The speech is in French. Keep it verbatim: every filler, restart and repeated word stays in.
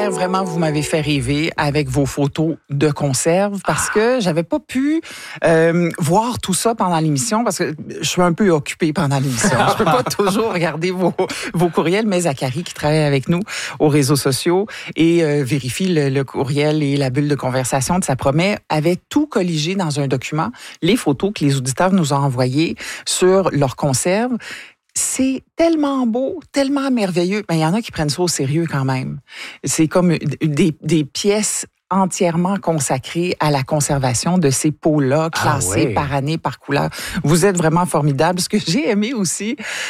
hier, vraiment, vous m'avez fait rêver avec vos photos de conserve parce que j'avais pas pu euh, voir tout ça pendant l'émission parce que je suis un peu occupée pendant l'émission. Je peux pas toujours regarder vos, vos courriels, mais Zachary, qui travaille avec nous aux réseaux sociaux et euh, vérifie le, le courriel et la bulle de conversation de sa promet, avait tout colligé dans un document, les photos que les auditeurs nous ont envoyées sur leur conserve. C'est tellement beau, tellement merveilleux. Mais il y en a qui prennent ça au sérieux quand même. C'est comme des, des pièces entièrement consacrées à la conservation de ces pots-là, classés ah ouais. par année, par couleur. Vous êtes vraiment formidable. Ce que j'ai aimé aussi,